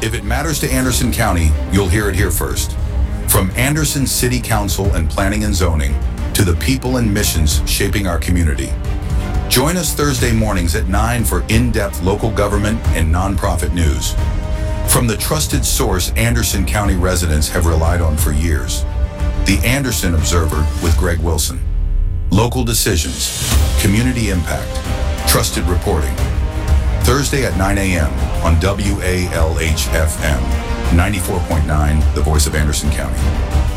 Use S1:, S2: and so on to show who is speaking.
S1: If it matters to Anderson County, you'll hear it here first. From Anderson City Council and Planning and Zoning to the people and missions shaping our community. Join us Thursday mornings at 9 for in-depth local government and nonprofit news. From the trusted source Anderson County residents have relied on for years. The Anderson Observer with Greg Wilson. Local decisions, community impact, trusted reporting. Thursday at 9 a.m. on WALH-FM, 94.9, the voice of Anderson County.